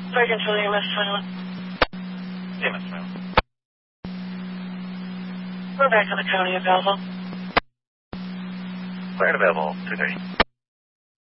Bergen to the EMS 21. EMS 21. We're back to the county available. Clear and available, 230.